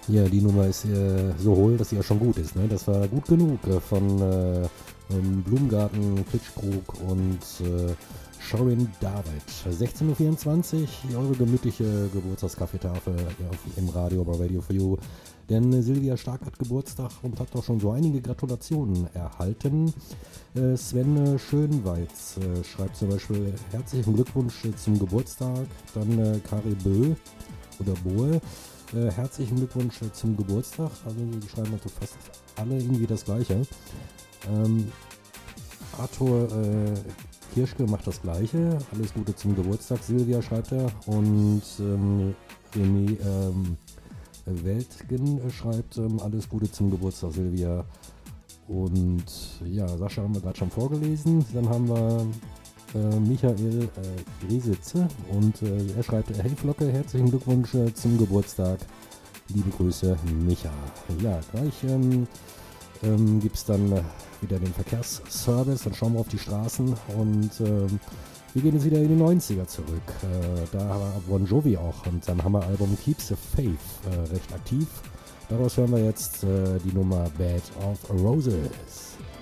Ja, die Nummer ist so hohl, dass sie ja schon gut ist. Ne? Das war gut genug von Blumengarten, Klitschkrug und Shorin David. 16.24 Uhr, eure gemütliche Geburtstagskaffeetafel im Radio bei Radio for You. Denn Silvia Stark hat Geburtstag und hat auch schon so einige Gratulationen erhalten. Sven Schönweiz schreibt zum Beispiel herzlichen Glückwunsch zum Geburtstag. Dann Kari Bö oder Boe. Herzlichen Glückwunsch zum Geburtstag. Also die schreiben also fast alle irgendwie das Gleiche. Arthur Kirschke macht das Gleiche. Alles Gute zum Geburtstag, Silvia schreibt er. Und René Weltgen schreibt alles Gute zum Geburtstag, Silvia. Und ja, Sascha haben wir gerade schon vorgelesen. Dann haben wir Michael Griesitze und er schreibt, hey Flocke, herzlichen Glückwunsch zum Geburtstag. Liebe Grüße, Micha. Ja, gleich gibt es dann wieder den Verkehrsservice, dann schauen wir auf die Straßen und wir gehen jetzt wieder in die 90er zurück. Da war Bon Jovi auch und sein Hammer-Album Keeps the Faith recht aktiv. Daraus hören wir jetzt die Nummer Bed of Roses.